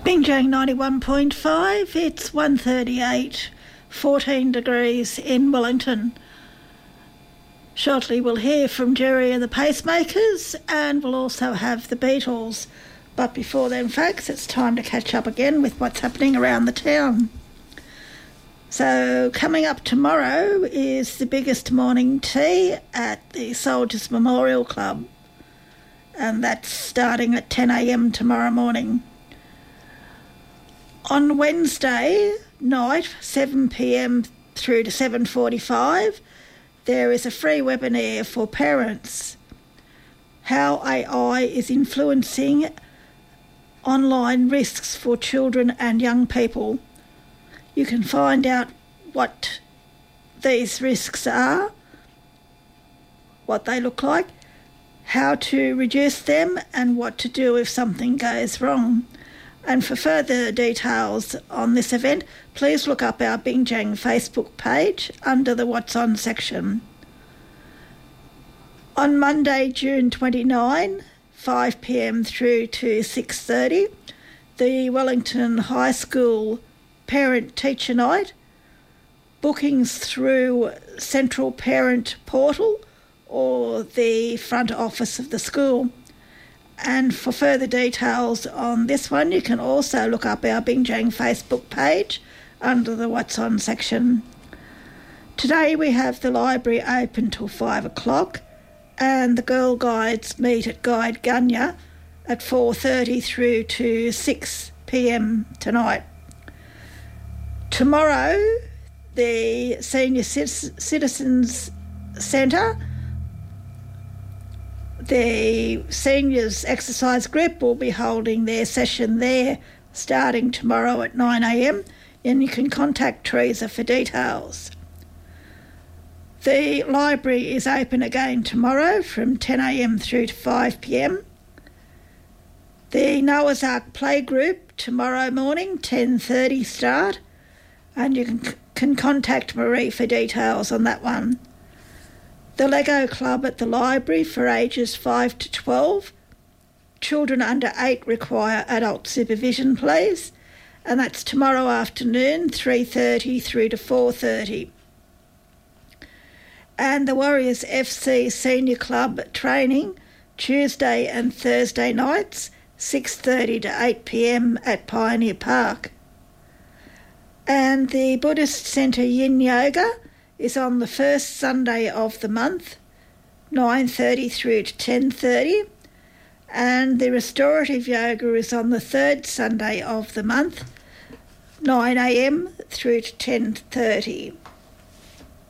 Bingjang 91.5, it's 1:38, 14 degrees in Wellington. Shortly we'll hear from Jerry and the Pacemakers, and we'll also have the Beatles. But before then, folks, it's time to catch up again with what's happening around the town. So coming up tomorrow is the biggest morning tea at the Soldiers Memorial Club, and that's starting at 10 a.m. tomorrow morning. On Wednesday night, 7 p.m. through to 7:45, there is a free webinar for parents, how AI is influencing online risks for children and young people. You can find out what these risks are, what they look like, how to reduce them, and what to do if something goes wrong. And for further details on this event, please look up our Bingjang Facebook page under the What's On section. On Monday, June 29, 5 p.m. through to 6:30, the Wellington High School Parent Teacher Night. Bookings through Central Parent Portal or the front office of the school. And for further details on this one, you can also look up our Bingjang Facebook page under the What's On section. Today we have the library open till 5 o'clock, and the Girl Guides meet at Guide Gunya at 4:30 through to 6 p.m. tonight. Tomorrow, the Senior Citizens Centre, the Seniors Exercise Group will be holding their session there starting tomorrow at 9 a.m, and you can contact Teresa for details. The library is open again tomorrow from 10 a.m. through to 5 p.m. The Noah's Ark Playgroup tomorrow morning, 10:30 start, and you can contact Marie for details on that one. The Lego Club at the library for ages 5 to 12. Children under 8 require adult supervision, please. And that's tomorrow afternoon, 3:30 through to 4:30. And the Warriors FC Senior Club training, Tuesday and Thursday nights, 6:30 to 8 p.m. at Pioneer Park. And the Buddhist Centre Yin Yoga is on the first Sunday of the month, 9:30 through to 10:30, and the Restorative Yoga is on the third Sunday of the month, 9 a.m. through to 10:30.